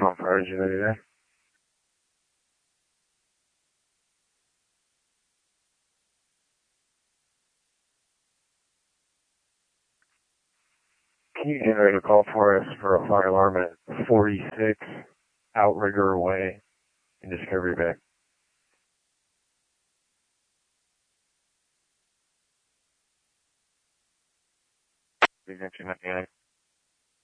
Tom Fire engine there. Can you generate a call for us for a fire alarm at 46 Outrigger Way in Discovery Bay? Extension 99.